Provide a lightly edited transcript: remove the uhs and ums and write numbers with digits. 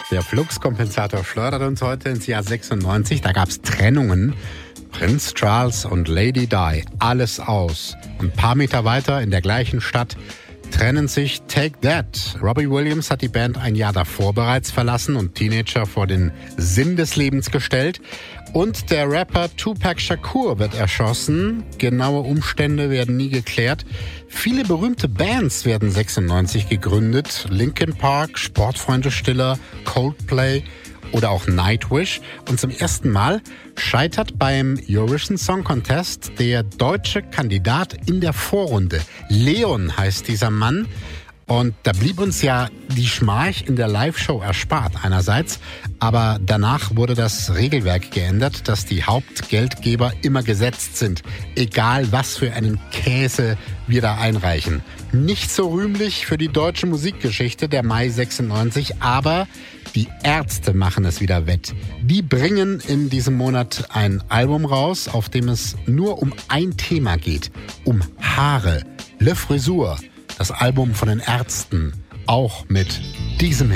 Der Fluxkompensator schleudert uns heute ins Jahr 96. Da gab es Trennungen. Prinz Charles und Lady Di, alles aus. Und ein paar Meter weiter in der gleichen Stadt trennen sich Take That. Robbie Williams hat die Band ein Jahr davor bereits verlassen und Teenager vor den Sinn des Lebens gestellt. Und der Rapper Tupac Shakur wird erschossen. Genaue Umstände werden nie geklärt. Viele berühmte Bands werden 96 gegründet. Linkin Park, Sportfreunde Stiller, Coldplay oder auch Nightwish. Und zum ersten Mal scheitert beim Eurovision Song Contest der deutsche Kandidat in der Vorrunde. Leon heißt dieser Mann. Und da blieb uns ja die Schmach in der Live-Show erspart einerseits, aber danach wurde das Regelwerk geändert, dass die Hauptgeldgeber immer gesetzt sind, egal was für einen Käse wir da einreichen. Nicht so rühmlich für die deutsche Musikgeschichte der Mai 96, aber die Ärzte machen es wieder wett. Die bringen in diesem Monat ein Album raus, auf dem es nur um ein Thema geht, um Haare, Le Frisur. Das Album von den Ärzten, auch mit diesem Hit.